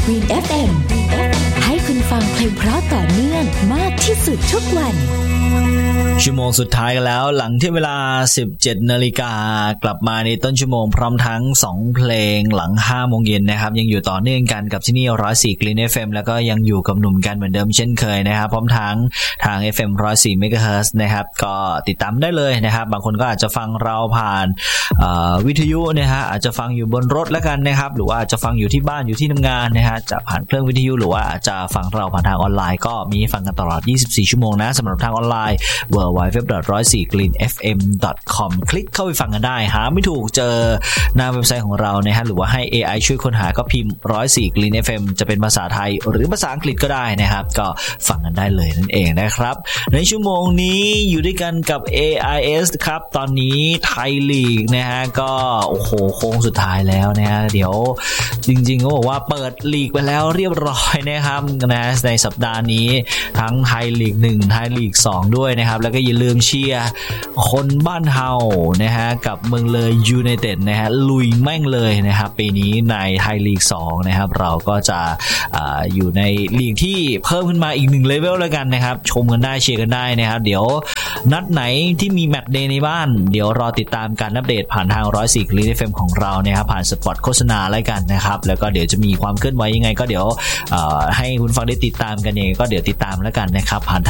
Green FM ให้คุณฟังเพลงเพราะต่อเนื่องมากที่สุดทุกวันชั่วโมงสุดท้ายกันแล้วหลังที่เวลา 17:00 น.กลับมาในต้นชั่วโมงพร้อมทั้ง2เพลงหลัง 5 โมงเย็นนะครับยังอยู่ต่อเนื่องกันกับที่นี่104 Green FM แล้วก็ยังอยู่กับหนุ่มกันเหมือนเดิมเช่นเคยนะครับพร้อมทั้งทาง FM 104 MHz นะครับก็ติดตามได้เลยนะครับบางคนก็อาจจะฟังเราผ่านวิทยุนะฮะอาจจะฟังอยู่บนรถแล้วกันนะครับหรือว่าอาจจะฟังอยู่ที่บ้านอยู่ที่ทำงานนะฮะจะผ่านเครื่องวิทยุหรือว่าอาจจะฟังเราผ่านทางออนไลน์ก็มีให้ฟังกันตลอด24ชั่วโมงนะสำหรับทางออนไลน์www.104greenfm.com คลิกเข้าไปฟังกันได้หาไม่ถูกเจอหน้าเว็บไซต์ของเรานะฮะหรือว่าให้ AI ช่วยค้นหาก็พิมพ์104 Green FM จะเป็นภาษาไทยหรือภาษาอังกฤษก็ได้นะครับก็ฟังกันได้เลยนั่นเองนะครับในชั่วโมงนี้อยู่ด้วยกันกับ AIS ครับตอนนี้ไทยลีกนะฮะก็โอ้โหโค้งสุดท้ายแล้วนะฮะเดี๋ยวจริงๆก็บอกว่าเปิดลีกไปแล้วเรียบร้อยนะครับนะในสัปดาห์นี้ทั้งไทยลีก1ไทยลีก2ด้วยนะครับแล้วก็อย่าลืมเชียร์คนบ้านเฮานะฮะกับเมืองเลยยูไนเต็ดนะฮะลุยแม่งเลยนะครับปีนี้ในไทยลีก2นะครับเราก็จะอยู่ในลีกที่เพิ่มขึ้นมาอีก1เลเวลแล้วกันนะครับชมกันได้เชียร์กันได้นะครับเดี๋ยวนัดไหนที่มีแมตช์เดย์ในบ้านเดี๋ยวรอติดตามการอัปเดตผ่านทาง104 Green FM ของเรานะครับผ่านสปอตโฆษณาแล้วกันนะครับแล้วก็เดี๋ยวจะมีความเคลื่อนไหวยังไงก็เดี๋ยวให้คุณฟังได้ติดตามกันเองก็เดี๋ยวติดตามแล้วกันนะครับผ่าน